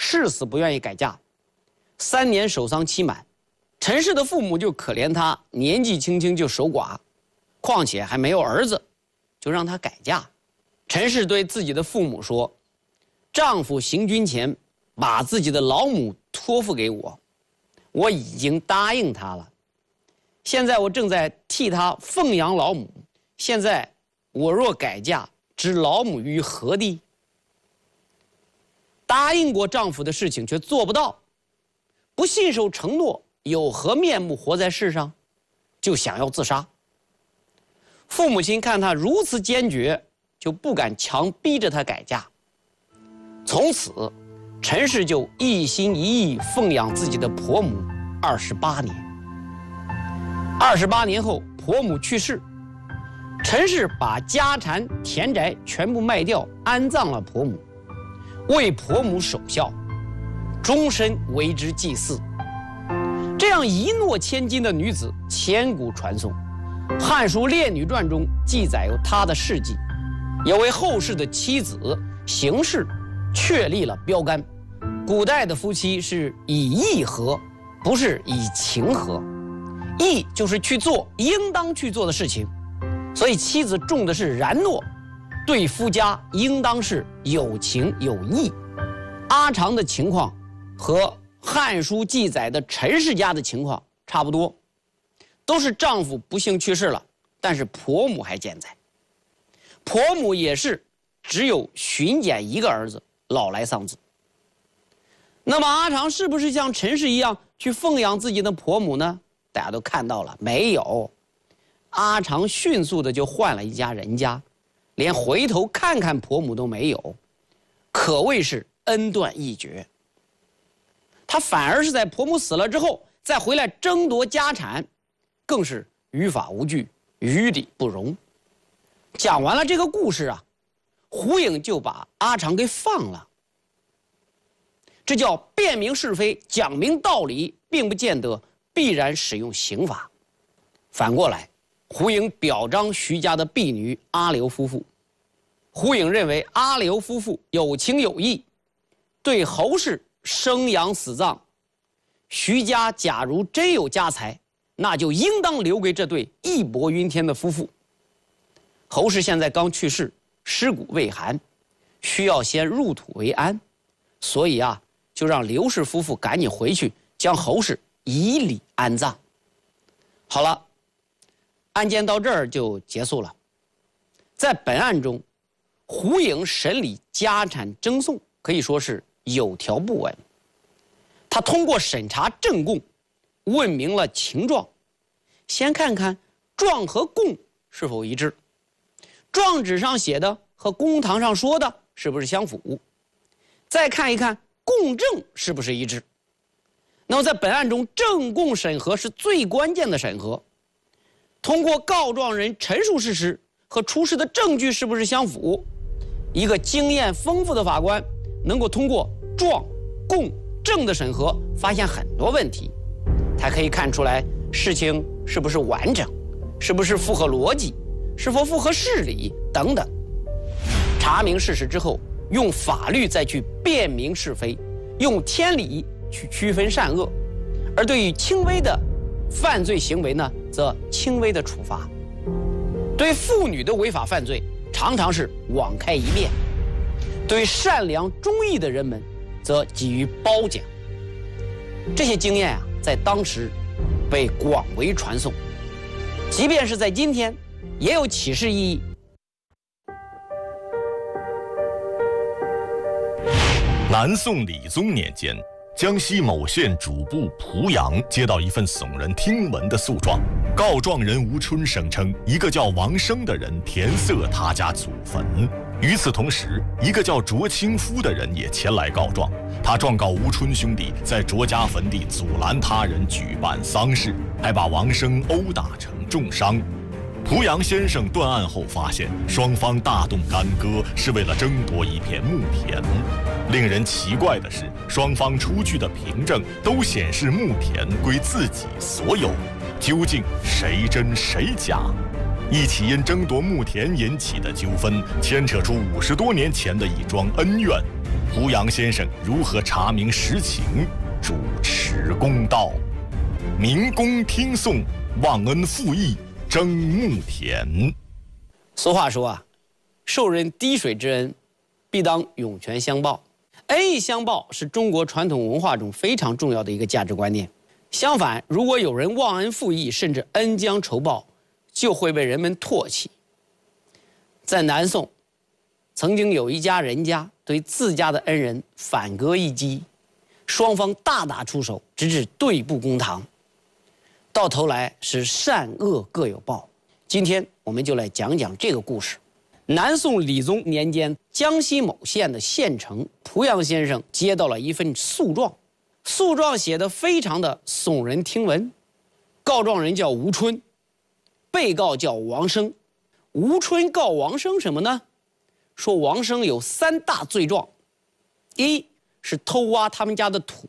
誓死不愿意改嫁。3年守丧期满，陈氏的父母就可怜她年纪轻轻就守寡，况且还没有儿子，就让她改嫁。陈氏对自己的父母说：“丈夫行军前把自己的老母托付给我，我已经答应他了。现在我正在替他奉养老母，现在我若改嫁，置老母于何地？答应过丈夫的事情却做不到，不信守承诺，有何面目活在世上？就想要自杀。”父母亲看他如此坚决，就不敢强逼着他改嫁。从此，陈氏就一心一意奉养自己的婆母28年。28年后，婆母去世，陈氏把家产田宅全部卖掉，安葬了婆母，为婆母守孝，终身为之祭祀。这样一诺千金的女子，千古传颂。《汉书·列女传》中记载有她的事迹，也为后世的妻子行事确立了标杆。古代的夫妻是以义和，不是以情和。义就是去做应当去做的事情，所以妻子重的是然诺，对夫家应当是有情有义。阿长的情况和《汉书》记载的陈氏家的情况差不多，都是丈夫不幸去世了，但是婆母还健在。婆母也是只有巡检一个儿子，老来丧子。那么阿长是不是像陈氏一样去奉养自己的婆母呢？大家都看到了，没有。阿长迅速的就换了一家人家，连回头看看婆母都没有，可谓是恩断义绝。他反而是在婆母死了之后再回来争夺家产，更是于法无据，于理不容。讲完了这个故事啊，胡颖就把阿长给放了。这叫辨明是非，讲明道理，并不见得必然使用刑罚。反过来，胡颖表彰徐家的婢女阿刘夫妇。胡颖认为阿刘夫妇有情有义，对侯氏生养死葬，徐家假如真有家财，那就应当留给这对义薄云天的夫妇。侯氏现在刚去世，尸骨未寒，需要先入土为安，所以啊，就让刘氏夫妇赶紧回去，将侯氏以礼安葬。好了，案件到这儿就结束了。在本案中，胡颖审理家产争讼可以说是有条不紊。他通过审查证供，问明了情状。先看看状和供是否一致，状纸上写的和公堂上说的是不是相符，再看一看供证是不是一致。那么在本案中，证供审核是最关键的审核。通过告状人陈述事实和出示的证据是不是相符，一个经验丰富的法官能够通过状、供、证的审核发现很多问题。他可以看出来事情是不是完整，是不是符合逻辑，是否符合事理等等。查明事实之后，用法律再去辨明是非，用天理去区分善恶，而对于轻微的犯罪行为呢，则轻微的处罚。对妇女的违法犯罪常常是网开一面，对善良忠义的人们则给予褒奖。这些经验啊，在当时被广为传颂，即便是在今天也有启示意义。 南宋理宗年间，江西某县主簿濮阳接到一份耸人听闻的诉状，告状人吴春声称一个叫王生的人填塞他家祖坟。与此同时，一个叫卓清夫的人也前来告状，他状告吴春兄弟在卓家坟地阻拦他人举办丧事，还把王生殴打成重伤。濮阳先生断案后发现，双方大动干戈是为了争夺一片墓田。令人奇怪的是，双方出具的凭证都显示墓田归自己所有，究竟谁真谁假？ 一起因争夺牧田引起的纠纷，牵扯出50多年前的一桩恩怨。濮阳先生如何查明实情，主持公道？明公听讼，忘恩负义，争牧田。 俗话说啊，受人滴水之恩，必当涌泉相报。恩义相报是中国传统文化中非常重要的一个价值观念。相反，如果有人忘恩负义，甚至恩将仇报，就会被人们唾弃。在南宋，曾经有一家人家对自家的恩人反戈一击，双方大打出手，直至对簿公堂。到头来是善恶各有报。今天我们就来讲讲这个故事。南宋理宗年间，江西某县的县城濮阳先生接到了一份诉状，诉状写得非常的耸人听闻。告状人叫吴春，被告叫王生。吴春告王生什么呢？说王生有3大罪状：一是偷挖他们家的土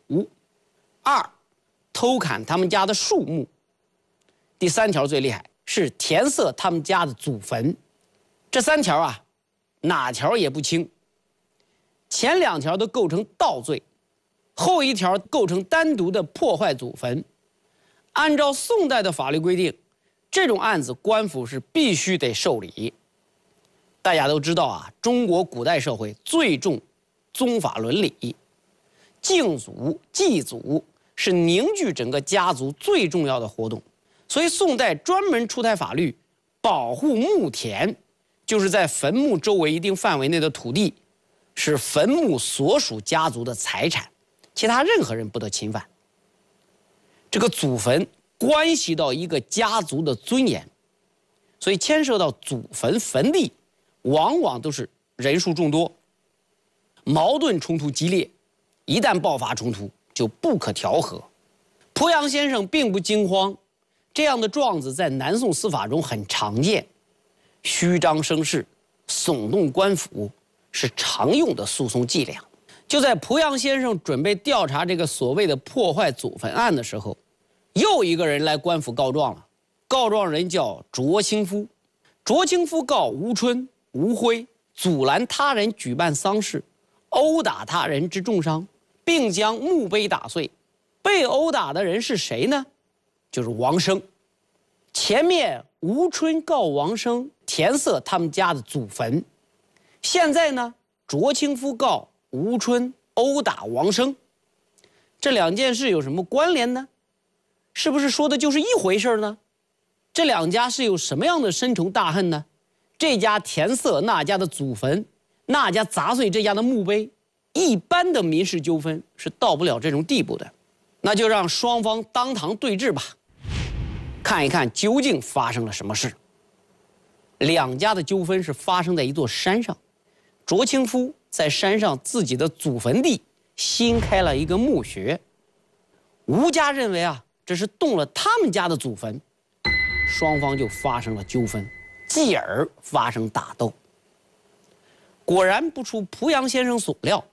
；2偷砍他们家的树木；第3条最厉害，是填塞他们家的祖坟。这3条啊，哪条也不轻。前2条都构成盗罪，后1条构成单独的破坏祖坟。按照宋代的法律规定，这种案子官府是必须得受理。大家都知道啊，中国古代社会最重宗法伦理，敬祖祭祖是凝聚整个家族最重要的活动。所以宋代专门出台法律，保护墓田，就是在坟墓周围一定范围内的土地是坟墓所属家族的财产，其他任何人不得侵犯。这个祖坟关系到一个家族的尊严，所以牵涉到祖坟坟地，往往都是人数众多，矛盾冲突激烈，一旦爆发冲突就不可调和。濮阳先生并不惊慌，这样的状子在南宋司法中很常见，虚张声势，耸动官府是常用的诉讼伎俩。就在濮阳先生准备调查这个所谓的破坏祖坟案的时候，又一个人来官府告状了。告状人叫卓清夫。卓清夫告吴春、吴辉阻拦他人举办丧事，殴打他人致重伤，并将墓碑打碎。被殴打的人是谁呢？就是王生。前面吴春告王生填塞他们家的祖坟，现在呢，卓清夫告吴春殴打王生。这2件事有什么关联呢？是不是说的就是一回事呢？这2家是有什么样的深仇大恨呢？这家填塞那家的祖坟，那家砸碎这家的墓碑，一般的民事纠纷是到不了这种地步的。那就让双方当堂对质吧，看一看究竟发生了什么事。2家的纠纷是发生在一座山上，卓清夫在山上自己的祖坟地新开了一个墓穴。吴家认为啊，这是动了他们家的祖坟，双方就发生了纠纷，继而发生打斗。果然不出濮阳先生所料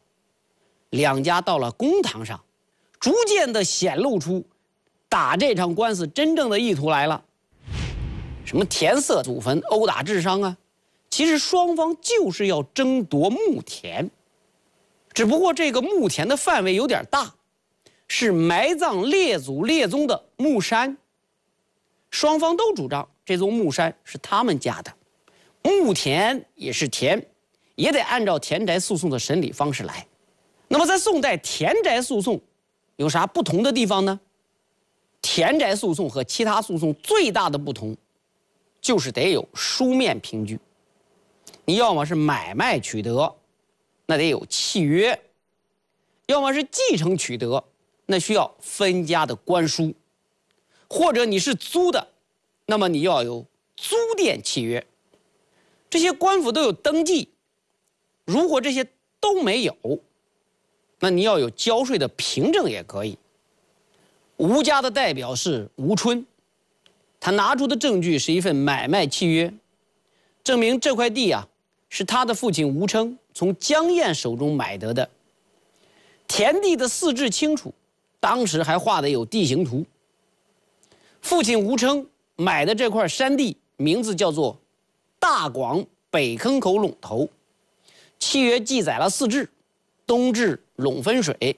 ，2家到了公堂上，逐渐地显露出打这场官司真正的意图来了。什么填塞祖坟、殴打致伤啊，其实双方就是要争夺墓田，只不过这个墓田的范围有点大，是埋葬列祖列宗的墓山。双方都主张这座墓山是他们家的，墓田也是田，也得按照田宅诉讼的审理方式来。那么在宋代，田宅诉讼有啥不同的地方呢？田宅诉讼和其他诉讼最大的不同，就是得有书面凭据。你要么是买卖取得，那得有契约；要么是继承取得，那需要分家的官书；或者你是租的，那么你要有租佃契约。这些官府都有登记，如果这些都没有，那你要有交税的凭证也可以。吴家的代表是吴春，他拿出的证据是一份买卖契约，证明这块地啊是他的父亲吴称从江燕手中买得的。田地的四至清楚，当时还画的有地形图。父亲吴称买的这块山地名字叫做《大广北坑口陇头》。契约记载了4至：东至陇汾水，